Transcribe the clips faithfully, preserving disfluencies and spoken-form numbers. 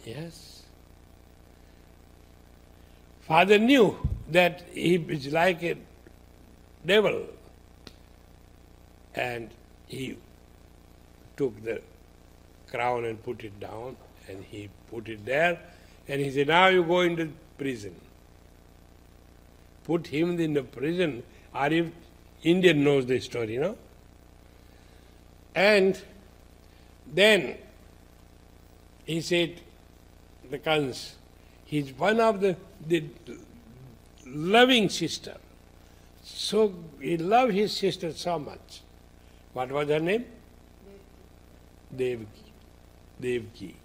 Yes. Father knew that he is like a devil, and he took the crown and put it down, and he put it there, and he said, now you go into prison. Put him in the prison. Or if Indian knows the story, you know. And then he said, the Kans, he's one of the, the loving sister. So he loved his sister so much. What was her name? Devaki. Devaki.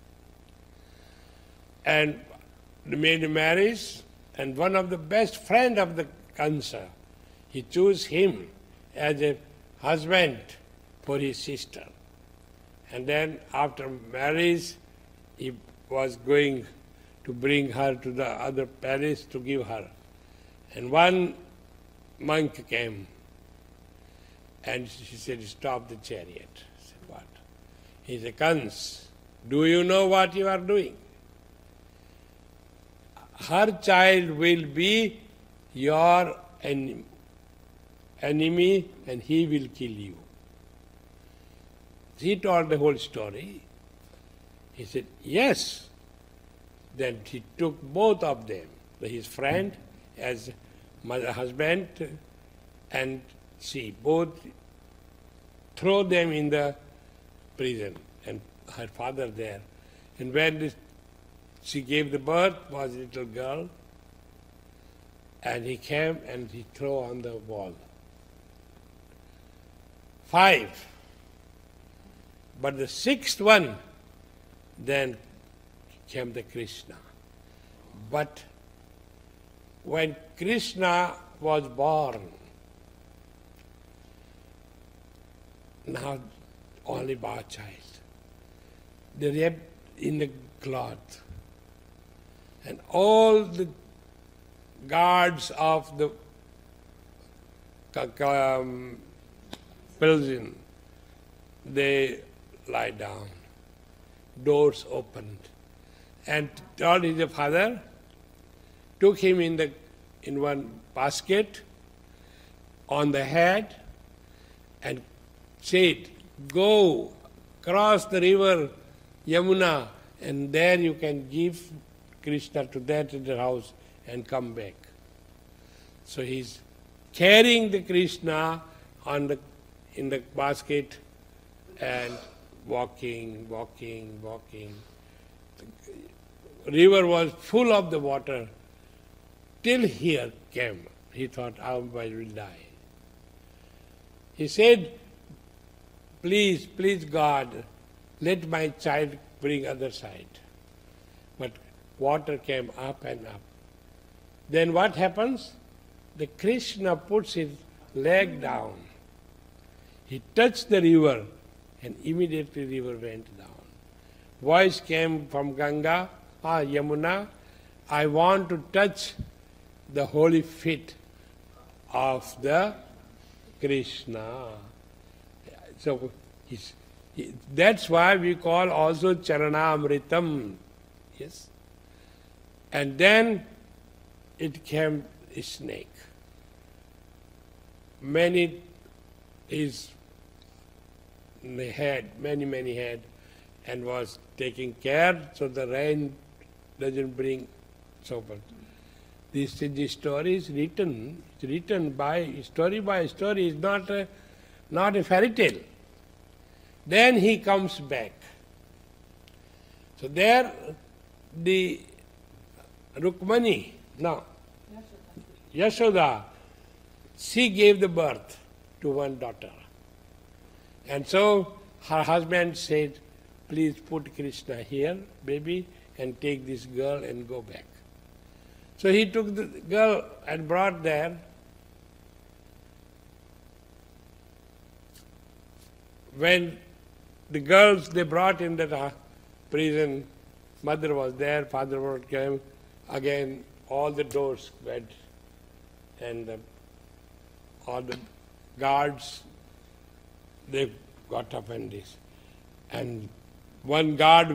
And they made a marriage, and one of the best friend of the Kansa, he chose him as a husband for his sister. And then after marriage, he was going to bring her to the other palace to give her. And one monk came, and she said, stop the chariot. I said, what? He said, Kans, do you know what you are doing? Her child will be your enemy, enemy and he will kill you. He told the whole story. He said, yes. Then he took both of them, his friend as mother, husband, and she, both throw them in the prison, and her father there. And when this, she gave the birth, was a little girl, and he came and he threw on the wall. Five. But the sixth one, then came the Krishna. But when Krishna was born, now only boy child, they wrapped in the cloth, and all the guards of the um, prison, they lie down. Doors opened, and told his father, took him in the in one basket on the head, and said, go cross the river Yamuna, and there you can give Krishna to that in the house and come back. So he's carrying the Krishna on the in the basket and walking, walking, walking. The river was full of the water. Till here came. He thought, I will die. He said, please, please God, let my child bring other side. But water came up and up. Then what happens? The Krishna puts his leg down. He touched the river, and immediately the river went down. Voice came from Ganga, ah, Yamuna, I want to touch the holy feet of the Krishna. So he's, he, that's why we call also Charanamritam. Yes. And then it came a snake. Many is the head, many, many head, and was taking care so the rain doesn't bring so much. This, this story is written, it's written by, story by story, is not a, not a fairy tale. Then he comes back. So there the Rukmani, no, Yashoda, she gave the birth to one daughter. And so her husband said, please put Krishna here, baby, and take this girl and go back. So he took the girl and brought there. When the girls they brought in the prison, mother was there, father came, again all the doors went, and the, all the guards, they got up and this. And one guard